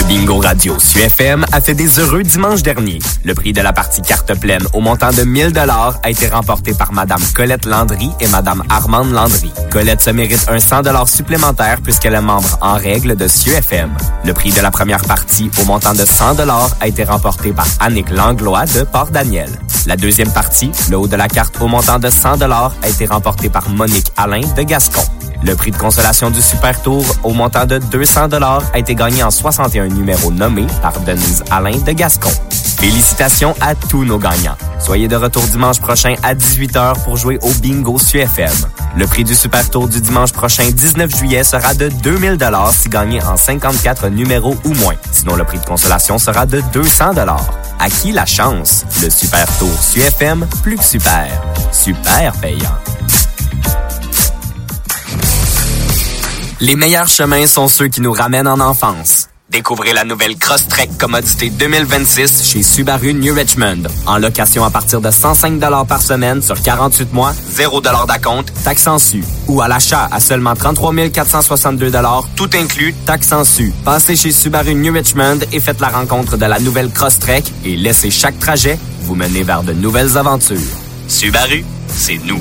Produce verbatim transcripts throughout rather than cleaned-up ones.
bingo radio S U F M a fait des heureux dimanche dernier. Le prix de la partie carte pleine au montant de mille dollars a été remporté par Madame Colette Landry et Madame Armande Landry. Colette se mérite un cent dollars supplémentaire puisqu'elle est membre en règle de S U F M. Le prix de la première partie au montant de cent dollars a été remporté par Annick Langlois de Port-Daniel. La deuxième partie, le haut de la carte au montant de cent dollars, a été remporté par Monique Alain de Gascon. Le prix de consolation du Super Tour au montant de deux cents dollars a été gagné en soixante et un numéros nommés par Denise Alain de Gascon. Félicitations à tous nos gagnants. Soyez de retour dimanche prochain à dix-huit heures pour jouer au bingo S U F M. Le prix du Super Tour du dimanche prochain dix-neuf juillet sera de deux mille dollars si gagné en cinquante-quatre numéros ou moins. Sinon, le prix de consolation sera de deux cents dollars. À qui la chance? Le Super Tour S U F M, plus que super. Super payant. Les meilleurs chemins sont ceux qui nous ramènent en enfance. Découvrez la nouvelle Crosstrek Commodité deux mille vingt-six chez Subaru New Richmond. En location à partir de cent cinq dollars par semaine sur quarante-huit mois, zéro dollars d'acompte, taxe en su. Ou à l'achat à seulement trente-trois mille quatre cent soixante-deux dollars, tout inclus, taxe en su. Passez chez Subaru New Richmond et faites la rencontre de la nouvelle Crosstrek et laissez chaque trajet vous mener vers de nouvelles aventures. Subaru, c'est nous.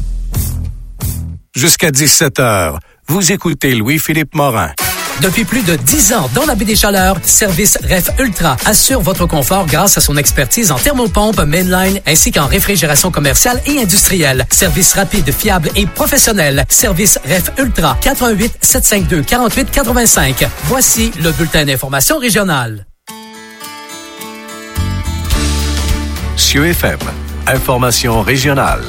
Jusqu'à dix-sept heures, vous écoutez Louis-Philippe Morin. Depuis plus de dix ans, dans la baie des Chaleurs, Service Ref Ultra assure votre confort grâce à son expertise en thermopompe, mainline, ainsi qu'en réfrigération commerciale et industrielle. Service rapide, fiable et professionnel. Service Ref Ultra, quatre un huit, sept cinq deux, quatre huit quatre cinq. Voici le bulletin d'information régionale. S U F M, information régionale.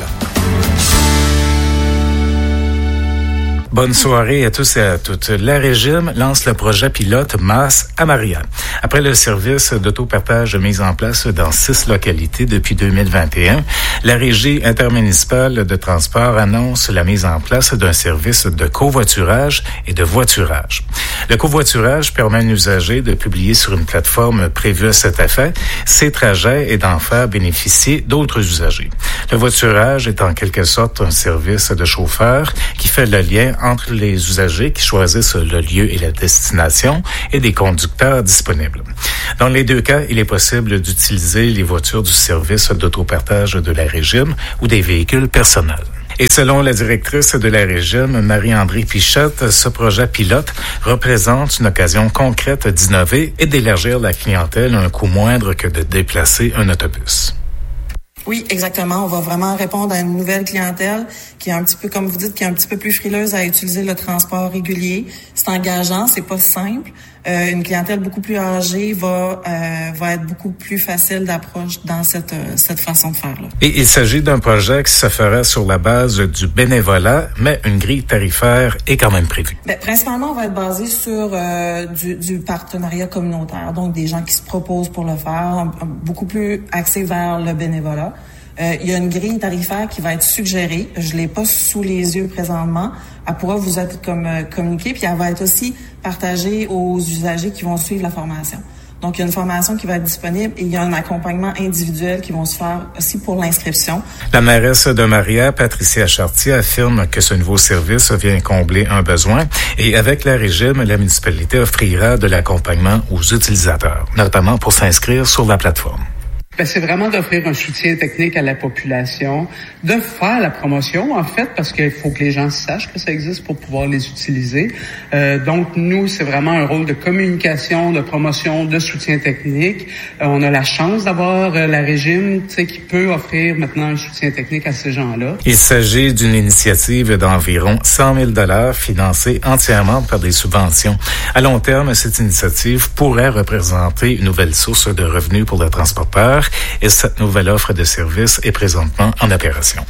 Bonne soirée à tous et à toutes. La Régime lance le projet pilote Masse à Marianne. Après le service d'autopartage mis en place dans six localités depuis deux mille vingt et un, la Régie intermunicipale de transport annonce la mise en place d'un service de covoiturage et de voiturage. Le covoiturage permet à un usager de publier sur une plateforme prévue à cet effet ses trajets et d'en faire bénéficier d'autres usagers. Le voiturage est en quelque sorte un service de chauffeur qui fait le lien entre les usagers qui choisissent le lieu et la destination et des conducteurs disponibles. Dans les deux cas, il est possible d'utiliser les voitures du service d'autopartage de la Régime ou des véhicules personnels. Et selon la directrice de la Régime, Marie-André Pichette, ce projet pilote représente une occasion concrète d'innover et d'élargir la clientèle à un coût moindre que de déplacer un autobus. Oui, exactement. On va vraiment répondre à une nouvelle clientèle qui est un petit peu, comme vous dites, qui est un petit peu plus frileuse à utiliser le transport régulier. C'est engageant, c'est pas simple. Euh, une clientèle beaucoup plus âgée va euh, va être beaucoup plus facile d'approche dans cette euh, cette façon de faire-là. Et il s'agit d'un projet qui se fera sur la base du bénévolat, mais une grille tarifaire est quand même prévue. Ben, principalement, on va être basé sur euh, du, du partenariat communautaire, donc des gens qui se proposent pour le faire, un, un, beaucoup plus axé vers le bénévolat. Euh, il y a une grille tarifaire qui va être suggérée. Je l'ai pas sous les yeux présentement. Elle pourra vous être comme euh, communiquée, puis elle va être aussi partagée aux usagers qui vont suivre la formation. Donc, il y a une formation qui va être disponible et il y a un accompagnement individuel qui vont se faire aussi pour l'inscription. La mairesse de Maria, Patricia Chartier, affirme que ce nouveau service vient combler un besoin et avec la Régime, la municipalité offrira de l'accompagnement aux utilisateurs, notamment pour s'inscrire sur la plateforme. Ben, c'est vraiment d'offrir un soutien technique à la population, de faire la promotion, en fait, parce qu'il faut que les gens sachent que ça existe pour pouvoir les utiliser. Euh, donc, nous, c'est vraiment un rôle de communication, de promotion, de soutien technique. Euh, on a la chance d'avoir euh, la Régime, tu sais, qui peut offrir maintenant un soutien technique à ces gens-là. Il s'agit d'une initiative d'environ cent mille dollars financée entièrement par des subventions. À long terme, cette initiative pourrait représenter une nouvelle source de revenus pour le transporteur. Et cette nouvelle offre de service est présentement en opération.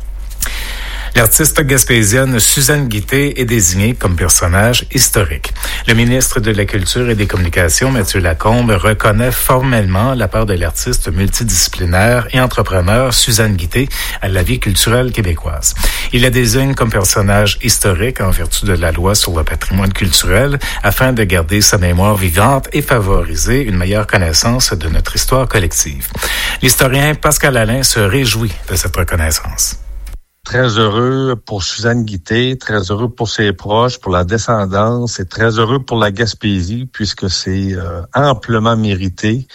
L'artiste gaspésienne Suzanne Guité est désignée comme personnage historique. Le ministre de la Culture et des Communications, Mathieu Lacombe, reconnaît formellement la part de l'artiste multidisciplinaire et entrepreneur Suzanne Guité à la vie culturelle québécoise. Il la désigne comme personnage historique en vertu de la loi sur le patrimoine culturel afin de garder sa mémoire vivante et favoriser une meilleure connaissance de notre histoire collective. L'historien Pascal Alain se réjouit de cette reconnaissance. très heureux pour Suzanne Guitté, très heureux pour ses proches, pour la descendance et très heureux pour la Gaspésie puisque c'est euh, amplement mérité.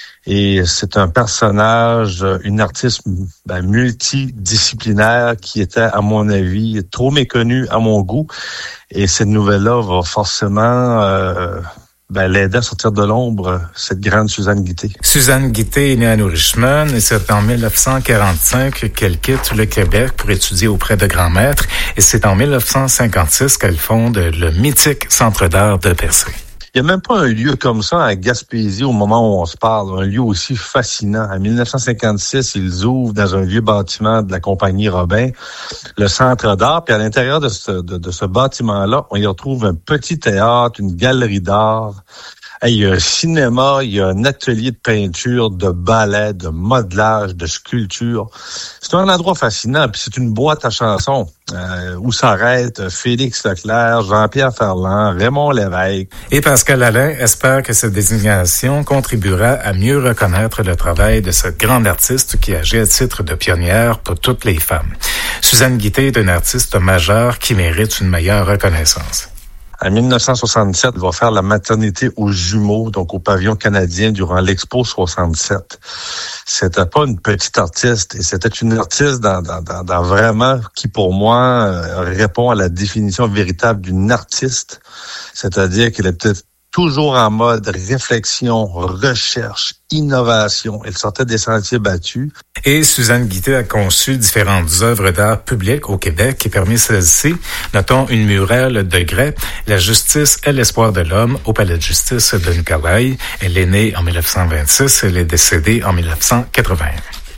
Et c'est un personnage, une artiste ben, multidisciplinaire qui était, à mon avis, trop méconnue à mon goût. Et cette nouvelle-là va forcément euh, ben, l'aider à sortir de l'ombre, cette grande Suzanne Guitté. Suzanne Guitté est née à New Richmond et c'est en dix-neuf cent quarante-cinq qu'elle quitte le Québec pour étudier auprès de grands maîtres. Et c'est en dix-neuf cent cinquante-six qu'elle fonde le mythique Centre d'art de Percé. Il n'y a même pas un lieu comme ça à Gaspésie au moment où on se parle, un lieu aussi fascinant. En dix-neuf cent cinquante-six, ils ouvrent dans un vieux bâtiment de la compagnie Robin, le Centre d'art. Puis à l'intérieur de ce, de, de ce bâtiment-là, on y retrouve un petit théâtre, une galerie d'art. Il y a un cinéma, il y a un atelier de peinture, de ballet, de modelage, de sculpture. C'est un endroit fascinant, puis c'est une boîte à chansons euh, où s'arrêtent Félix Leclerc, Jean-Pierre Ferland, Raymond Lévesque. Et Pascal Alain espère que cette désignation contribuera à mieux reconnaître le travail de cette grande artiste qui agit à titre de pionnière pour toutes les femmes. Suzanne Guitté est une artiste majeure qui mérite une meilleure reconnaissance. En dix-neuf cent soixante-sept, il va faire la maternité aux jumeaux, donc au pavillon canadien durant l'Expo soixante-sept. C'était pas une petite artiste, et c'était une artiste dans, dans, dans, dans vraiment qui, pour moi, euh, répond à la définition véritable d'une artiste. C'est-à-dire qu'elle était toujours en mode réflexion, recherche, innovation. Elle sortait des sentiers battus. Et Suzanne Guitté a conçu différentes œuvres d'art public au Québec et parmi celles-ci, notons une murale de grès, La justice et l'espoir de l'homme au Palais de justice de Nicolet. Elle est née en dix-neuf cent vingt-six, elle est décédée en dix-neuf cent quatre-vingt-un.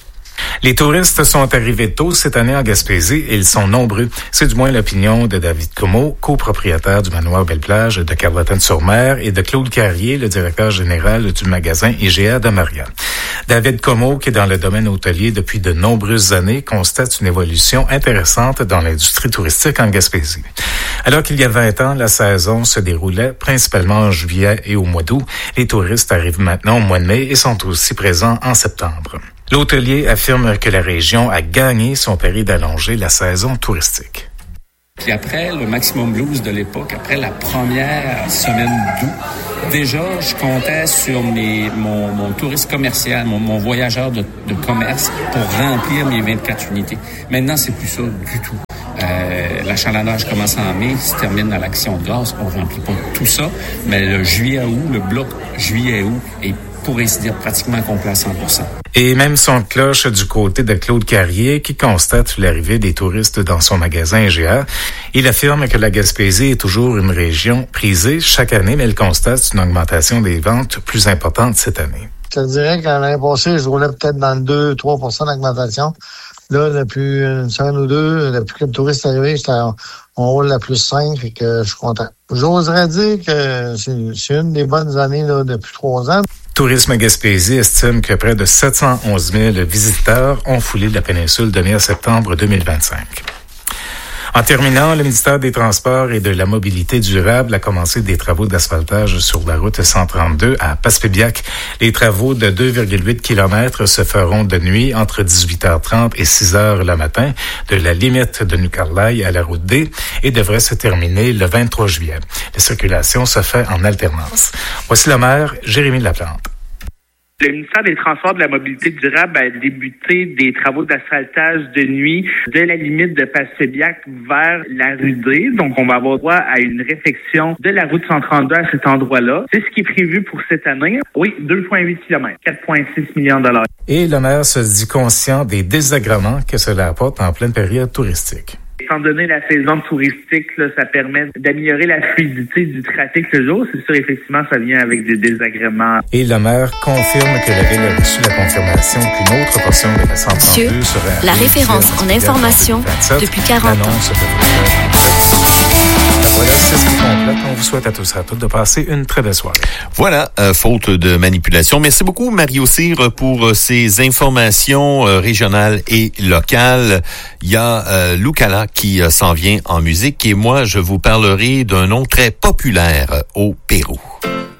Les touristes sont arrivés tôt cette année en Gaspésie et ils sont nombreux. C'est du moins l'opinion de David Comeau, copropriétaire du manoir Belle-Plage de Carleton-sur-Mer, et de Claude Carrier, le directeur général du magasin I G A de Maria. David Comeau, qui est dans le domaine hôtelier depuis de nombreuses années, constate une évolution intéressante dans l'industrie touristique en Gaspésie. Alors qu'il y a vingt ans, la saison se déroulait principalement en juillet et au mois d'août. Les touristes arrivent maintenant au mois de mai et sont aussi présents en septembre. L'hôtelier affirme que la région a gagné son pari d'allonger la saison touristique. Puis après le Maximum Blues de l'époque, après la première semaine d'août, déjà, je comptais sur mes, mon, mon touriste commercial, mon, mon voyageur de, de commerce pour remplir mes vingt-quatre unités. Maintenant, c'est plus ça du tout. Euh, l'achalandage commence en mai, se termine à l'Action de grâce. On remplit pas tout ça, mais le juillet à août, le bloc juillet-août est, pour ainsi dire, pratiquement complet à cent pour cent. Et même son cloche du côté de Claude Carrier, qui constate l'arrivée des touristes dans son magasin I G A. Il affirme que la Gaspésie est toujours une région prisée chaque année, mais il constate une augmentation des ventes plus importante cette année. Je te dirais qu'en l'année passée, je roulais peut-être dans le deux à trois pour cent d'augmentation. Là, depuis une semaine ou deux, depuis que le touriste est arrivé, on roule à plus cinq, et que je suis content. J'oserais dire que c'est, c'est une des bonnes années là, depuis trois ans. Tourisme Gaspésie estime que près de sept cent onze mille visiteurs ont foulé la péninsule de mai à septembre deux mille vingt-cinq. En terminant, le ministère des Transports et de la Mobilité durable a commencé des travaux d'asphaltage sur la route cent trente-deux à Passepébiac. Les travaux de deux virgule huit kilomètres se feront de nuit entre dix-huit heures trente et six heures le matin, de la limite de New-Carlisle à la route D, et devraient se terminer le vingt-trois juillet. La circulation se fait en alternance. Voici le maire, Jérémy Laplante. Le ministère des Transports et de la Mobilité durable a débuté des travaux d'asphaltage de nuit de la limite de Passepébiac vers la rue D. Donc, on va avoir droit à une réfection de la route cent trente-deux à cet endroit-là. C'est ce qui est prévu pour cette année. Oui, deux virgule huit kilomètres, quatre virgule six millions de dollars. Et le maire se dit conscient des désagréments que cela apporte en pleine période touristique. Étant donné la saison touristique, là, ça permet d'améliorer la fluidité du trafic le jour. C'est sûr, effectivement, ça vient avec des désagréments. Et le maire confirme que la ville a reçu la confirmation qu'une autre portion de la cent trente-deux serait... La référence en information depuis quarante ans. Voilà, c'est ce qui complète. On vous souhaite à tous et à toutes de passer une très belle soirée. Voilà, euh, faute de manipulation. Merci beaucoup, Mario Cyr, pour euh, ces informations euh, régionales et locales. Il y a euh, Lucala qui euh, s'en vient en musique et moi, je vous parlerai d'un nom très populaire euh, au Pérou.